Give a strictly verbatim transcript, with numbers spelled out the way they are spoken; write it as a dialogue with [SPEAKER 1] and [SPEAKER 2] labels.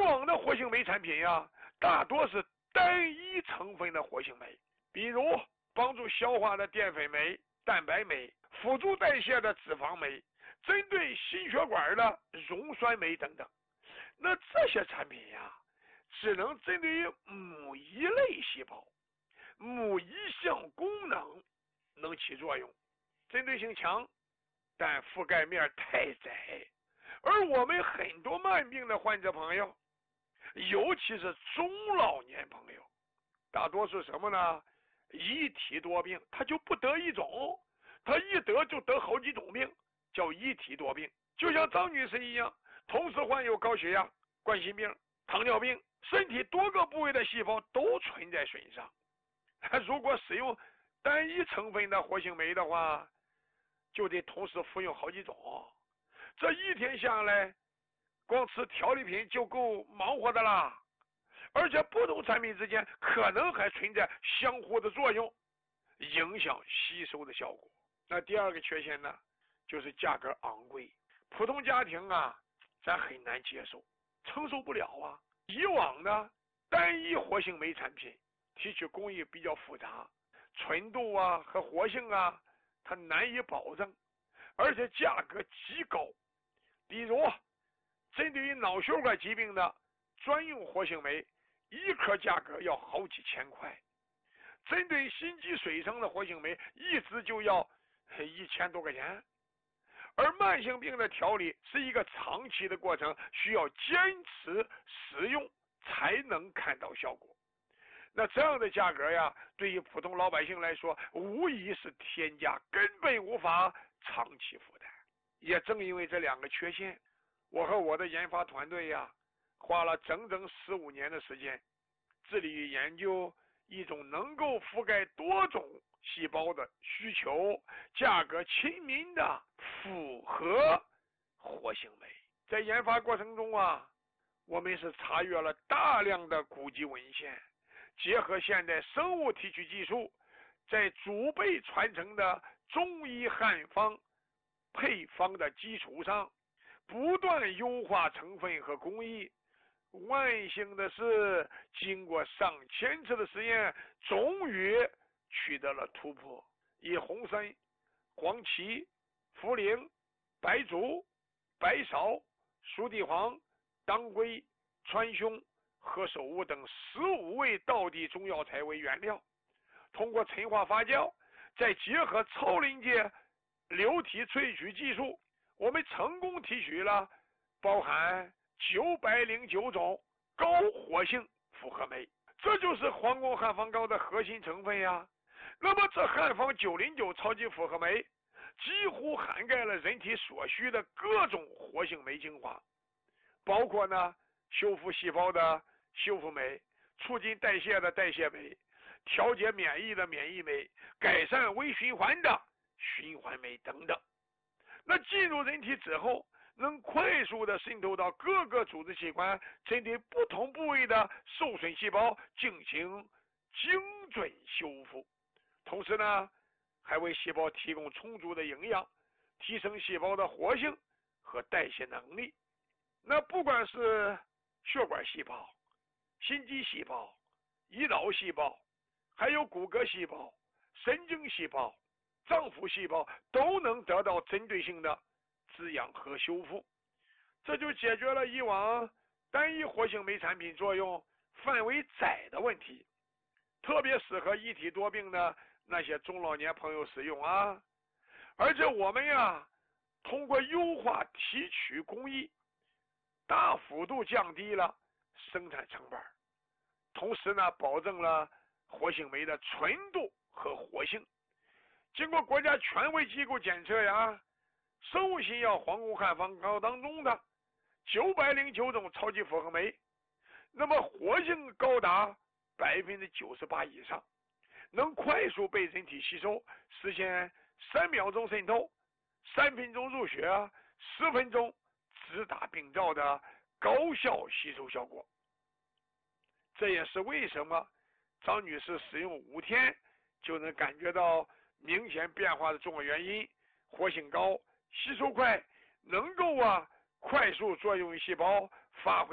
[SPEAKER 1] 往的活性酶产品呀，大多是单一成分的活性酶，比如帮助消化的淀粉酶、蛋白酶，辅助代谢的脂肪酶，针对心血管的溶酸酶等等。那这些产品呀，只能针对于某一类细胞、某一项功能能起作用，针对性强，但覆盖面太窄。而我们很多慢病的患者朋友，尤其是中老年朋友，大多数什么呢？一体多病，他就不得一种，他一得就得好几种病，叫一体多病。就像张女士一样，同时患有高血压、冠心病、糖尿病，身体多个部位的细胞都存在损伤。如果使用单一成分的活性酶的话，就得同时服用好几种，这一天下来，光吃调理品就够忙活的啦。而且不同产品之间可能还存在相互的作用，影响吸收的效果。那第二个缺陷呢，就是价格昂贵，普通家庭啊，咱很难接受，承受不了啊。以往呢，单一活性酶产品提取工艺比较复杂，纯度啊和活性啊，它难以保证，而且价格极高。比如，针对于脑血管疾病的专用活性酶，一颗价格要好几千块；针对心肌水生的活性酶，一支就要一千多块钱。而慢性病的调理是一个长期的过程，需要坚持使用才能看到效果。那这样的价格呀，对于普通老百姓来说，无疑是天价，根本无法长期负担。也正因为这两个缺陷，我和我的研发团队呀，花了整整十五年的时间，致力于研究一种能够覆盖多种细胞的需求、价格亲民的复合活性酶。在研发过程中啊，我们是查阅了大量的古籍文献，结合现代生物提取技术，在祖辈传承的中医汉方配方的基础上，不断优化成分和工艺。万幸的是，经过上千次的实验，终于取得了突破。以红参、黄芪、茯苓、白术、白芍、熟地黄、当归、川芎、何首乌等十五味道地中药材为原料，通过陈化发酵，再结合超临界流体萃取技术，我们成功提取了包含九百零九种高活性复合酶，这就是皇宫汉方膏的核心成分呀。那么这汉方九零九超级复合酶几乎涵盖了人体所需的各种活性酶精华，包括呢修复细胞的修复酶、促进代谢的代谢酶、调节免疫的免疫酶、改善微循环的循环酶等等。那进入人体之后，能快速的渗透到各个组织器官，针对不同部位的受损细胞进行精准修复，同时呢，还为细胞提供充足的营养，提升细胞的活性和代谢能力。那不管是血管细胞、心肌细胞、胰岛细胞，还有骨骼细胞、神经细胞、脏腑细胞，都能得到针对性的滋养和修复，这就解决了以往单一活性酶产品作用范围窄的问题，特别适合一体多病的那些中老年朋友使用啊。而且我们呀，通过优化提取工艺，大幅度降低了生产成本，同时呢，保证了活性酶的纯度和活性。经过国家权威机构检测呀，生物新药皇宫汉方膏当中的九百零九种超级复合酶，那么活性高达百分之九十八以上，能快速被人体吸收，实现三秒钟渗透、三分钟入血、十分钟直达病灶的高效吸收效果。这也是为什么张女士使用五天就能感觉到明显变化的重要原因。活性高，吸收快，能够啊快速作用于细胞，发挥